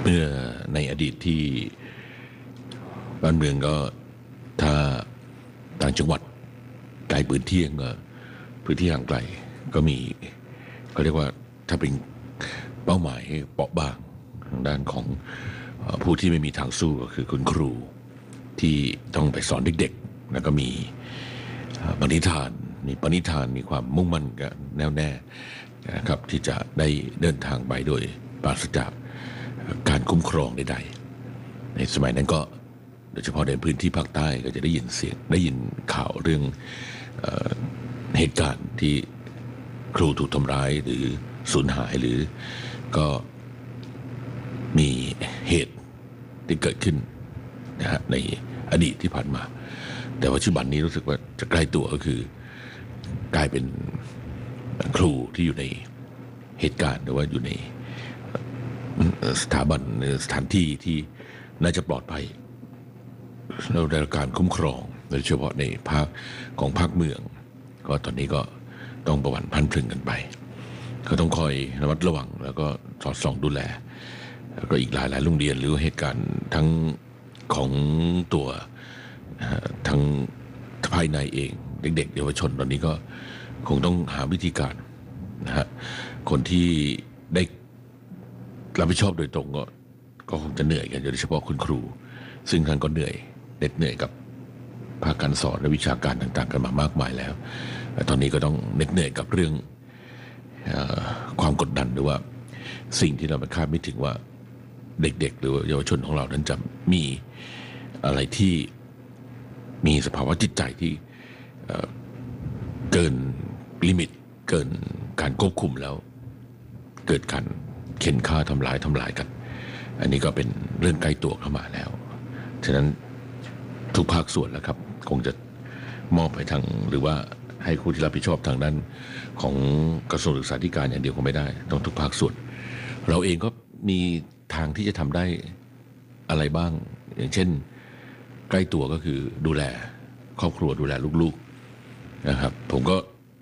เมื่อในอดีตที่บ้านเมืองก็ถ้าต่างจังหวัดไกลพื้นที่ก็พื้นที่ห่างไกลก็มีเขาเรียกว่าถ้าเป็นเป้าหมายเปราะบางทางด้านของผู้ที่ไม่มีทางสู้ก็คือคุณครูที่ต้องไปสอนเด็กๆแล้วก็มีปณิธานมีความมุ่งมั่นกันแน่วแน่นะครับที่จะได้เดินทางไปโดยปราศจากการคุ้มครองใดๆในสมัยนั้นก็โดยเฉพาะในพื้นที่ภาคใต้ก็จะได้ยินข่าวเรื่องเหตุการณ์ที่ครูถูกทำร้ายหรือสูญหายหรือก็มีเหตุที่เกิดขึ้นนะฮะในอดีตที่ผ่านมาแต่ปัจจุบันนี้รู้สึกว่าจะใกล้ตัวก็คือกลายเป็นครูที่อยู่ในเหตุการณ์หรือว่าอยู่ในสถาบันหรือสถานที่ที่น่าจะปลอดภัยแล้วได้รับการคุ้มครองโดยเฉพาะในภาคของภาคเมืองก็ตอนนี้ก็ต้องประวัติพันพลึงกันไปก็ต้องคอยระมัดระวังแล้วก็สอดส่องดูแลแล้วก็อีกหลายโรงเรียนหรือเหตุการณ์ทั้งของตัวทั้งภายในเองเด็กๆเยาวชนตอนนี้ก็คงต้องหาวิธีการนะฮะคนที่ได้รับผิดชอบโดยตรงก็คงจะเหนื่อยกันโดยเฉพาะคุณครูซึ่งท่านก็เหนื่อยกับภาคการสอนและวิชาการต่างๆกันมามากมายแล้วตอนนี้ก็ต้องเหนื่อยกับเรื่องความกดดันหรือว่าสิ่งที่เราคาดไม่ถึงว่าเด็กๆหรือเยาวชนของเรานั้นจะมีอะไรที่มีสภาวะจิตใจที่เกินลิมิตเกินการควบคุมแล้วเกิดการเข็นฆ่าทำลายกันอันนี้ก็เป็นเรื่องใกล้ตัวเข้ามาแล้วฉะนั้นทุกภาคส่วนแล้วครับคงจะมอบไปทางหรือว่าให้ผู้ที่รับผิดชอบทางด้านของกระทรวงศึกษาธิการอย่างเดียวคงไม่ได้ต้องทุกภาคส่วนเราเองก็มีทางที่จะทำได้อะไรบ้างอย่างเช่นใกล้ตัวก็คือดูแลครอบครัวดูแลลูกๆนะครับผมก็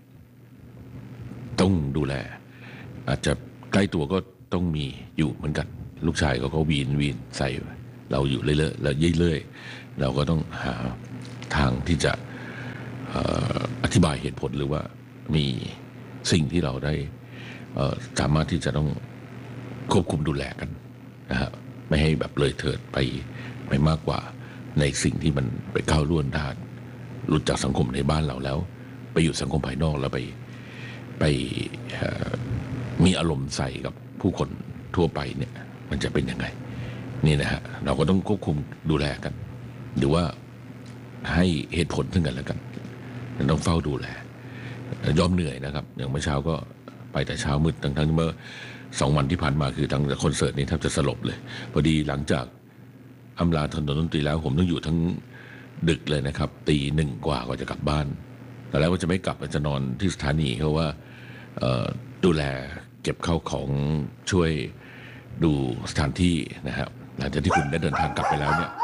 ต้องดูแลอาจจะใกล้ตัวก็ต้องมีอยู่เหมือนกันลูกชายก็วีนใส่เราอยู่เรื่อยๆแล้วเรื่อยๆเราก็ต้องหาทางที่จะอธิบายเหตุผลหรือว่ามีสิ่งที่เราได้สามารถที่จะต้องควบคุมดูแลกันนะฮะไม่ให้แบบเลยเถิดไปมากกว่าในสิ่งที่มันไปก้าวล่วงด้านหลุดจากสังคมในบ้านเราแล้วไปอยู่สังคมภายนอกแล้วไปมีอารมณ์ใส่กับผู้คนทั่วไปเนี่ยมันจะเป็นยังไงนี่นะฮะเราก็ต้องควบคุมดูแลกันหรือว่าให้เหตุผลซึ่งกันและกันต้องเฝ้าดูแลยอมเหนื่อยนะครับอย่างเมื่อเช้าก็ไปแต่เช้ามืดทั้งเมื่อ2 วันที่ผ่านมาคือทั้งคอนเสิร์ตนี้แทบจะสลบเลยพอดีหลังจากอำลาถนนดนตรีแล้วผมต้องอยู่ทั้งดึกเลยนะครับตี 1กว่าจะกลับบ้านแต่แล้วว่าจะไม่กลับจะนอนที่สถานีเพราะว่าดูแลเก็บเข้าของช่วยดูสถานที่นะครับหลังจากที่คุณได้เดินทางกลับไปแล้วเนี่ย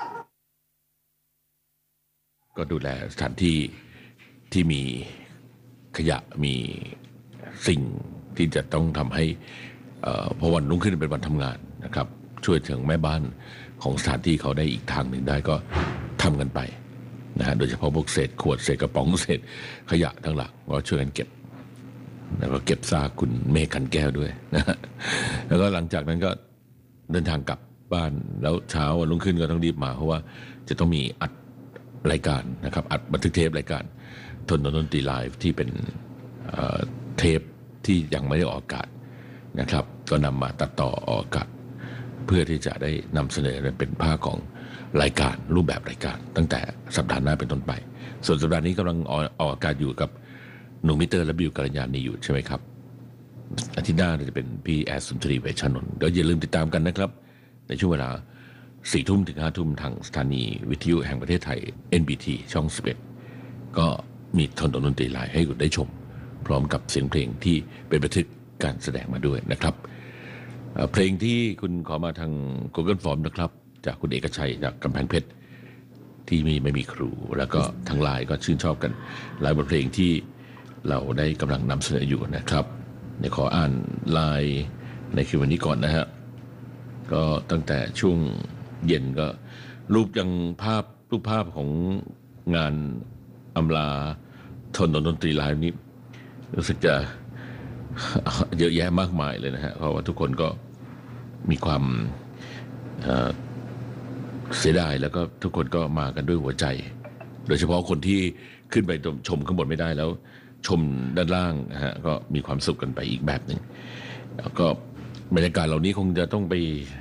ก็ดูแลสถานที่ที่มีขยะมีสิ่งที่จะต้องทำให้พอวันรุ่งขึ้นเป็นวันทำงานนะครับช่วยถึงแม่บ้านของสถานที่เขาได้อีกทางหนึ่งได้ก็ทำกันไปนะฮะโดยเฉพาะพวกเศษขวดเศษกระป๋องเศษขยะทั้งหลังก็ช่วยกันเก็บแล้วก็เก็บซากคุณเมฆขันแก้วด้วยนะฮะแล้วก็หลังจากนั้นก็เดินทางกลับบ้านแล้วเช้าวันรุ่งขึ้นก็ต้องรีบมาเพราะว่าจะต้องมีอัดรายการนะครับอัดบันทึกเทปรายการทนดนตรีไลฟ์ที่เป็นเทปที่ยังไม่ได้ออกอากาศนะครับก็นำมาตัดต่อออกอากาศเพื่อที่จะได้นำเสนอเป็นภาคของรายการรูปแบบรายการตั้งแต่สัปดาห์หน้าเป็นต้นไปส่วนสัปดาห์นี้กำลังออกอากาศอยู่กับหนุ่มมิเตอร์และบิวกัลยาณีอยู่ใช่ไหมครับอาทิตย์หน้าจะเป็นพี่แอดสุนทรีเวชชนนท์เดี๋ยวอย่าลืมติดตามกันนะครับในช่วงเวลา 4 ทุ่มถึง 5 ทุ่มทางสถานีวิทยุแห่งประเทศไทย NBT ช่อง 11ก็มีทนดนตรีไลฟ์ให้คุณได้ชมพร้อมกับเสียงเพลงที่เป็นบันทึกการแสดงมาด้วยนะครับเพลงที่คุณขอมาทาง Google Form นะครับจากคุณเอกชัยจากกำแพงเพชรที่ไม่มีครูแล้วก็ทางไลน์ก็ชื่นชอบกันหลายบทเพลงที่เราได้กำลังนำเสนออยู่นะครับเดี๋ยวขออ่านไลน์ในคืนวันนี้ก่อนนะฮะก็ตั้งแต่ช่วงเย็นก็รูปภาพของงานอำลาทนดนตรีไลฟ์นี้รู้สึกจะเยอะแยะมากมายเลยนะฮะเพราะว่าทุกคนก็มีความเสียดายแล้วก็ทุกคนก็มากันด้วยหัวใจโดยเฉพาะคนที่ขึ้นไปชมข้างบนไม่ได้แล้วชมด้านล่างนะฮะก็มีความสุขกันไปอีกแบบหนึ่งแล้วก็บรรยากาศเหล่านี้คงจะต้องไป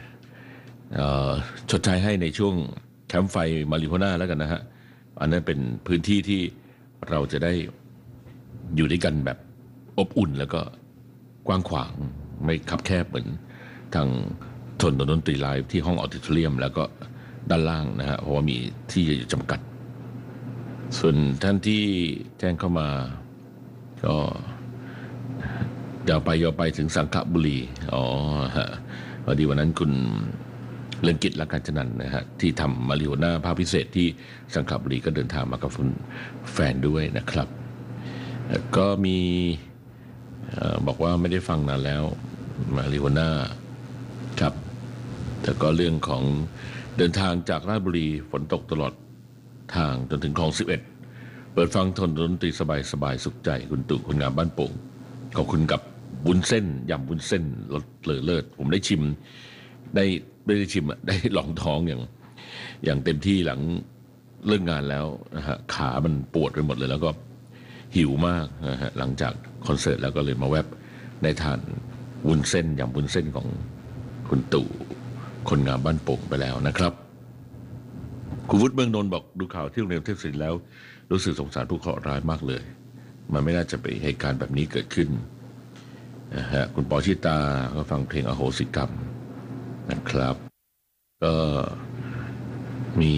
ชดใช้ให้ในช่วงแคมป์ไฟมาริโฮน่าแล้วกันนะฮะอันนั้นเป็นพื้นที่ที่เราจะได้อยู่ด้วยกันแบบอบอุ่นแล้วก็กว้างขวางไม่คับแคบเหมือนทางทนดนตรีไลฟ์ที่ห้องออดิทอเรียมแล้วก็ด้านล่างนะฮะเพราะว่ามีที่จำกัดส่วนท่านที่แจ้งเข้ามาก็ยาวไปถึงสังขบุรีฮะพอดีวันนั้นคุณเรืองกิจและการจนันนะฮะที่ทำมาริโฮน่าภาพพิเศษที่สังขบุรีก็เดินทางมากับคุณแฟนด้วยนะครับก็มีบอกว่าไม่ได้ฟังนานแล้วมาริโฮน่าครับแต่ก็เรื่องของเดินทางจากราชบุรีฝนตกตลอดทางจนถึงคลอง11เปิดฟังทนดนตรีสบายสุขใจคุณตู่คนงามบ้านโป่งขอบคุณกับวุ้นเส้นยำวุ้นเส้นรสเลิศผมได้ชิมได้ชิมได้ลองท้องอย่างเต็มที่หลังเลิกงานแล้วนะฮะขามันปวดไปหมดเลยแล้วก็หิวมากนะฮะหลังจากคอนเสิร์ตแล้วก็เลยมาแวบได้ทานวุ้นเส้นยำวุ้นเส้นของคุณตู่คนงามบ้านโป่งไปแล้วนะครับคุณวุฒิเมืองนนท์บอกดูข่าวที่โรงเรียนเทพศิรินทร์แล้วรู้สึกสงสารผู้เคราะห์ร้ายมากเลยมันไม่น่าจะเป็นเหตุการณ์แบบนี้เกิดขึ้นนะฮะคุณปอชิตาก็ฟังเพลงอโหสิกรรมนะครับก็มี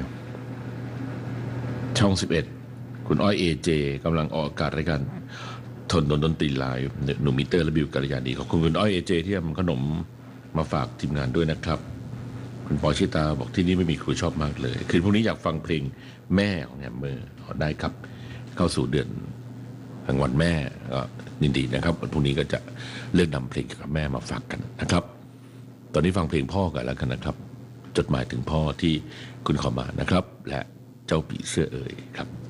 ช่อง11คุณอ้อยAJกำลังออกอากาศรายการทนดนตรีไลฟ์หนุ่มมิเตอร์และบิวกัลยาณีขอบคุณคุณอ้อยAJที่ทำขนมมาฝากทีมงานด้วยนะครับคุณปอชิตาบอกที่นี่ไม่มีครูชอบมากเลยคืนพรุ่งนี้อยากฟังเพลงแม่ของแฮมเมอร์ได้ครับเข้าสู่เดือนแห่งวันแม่ก็ยินดีนะครับวันพรุ่งนี้ก็จะเลือกนำเพลงกับแม่มาฝากกันนะครับตอนนี้ฟังเพลงพ่อกันแล้วกันนะครับจดหมายถึงพ่อที่คุณขอมานะครับและเจ้าปีเสื้อเอ๋ยครับ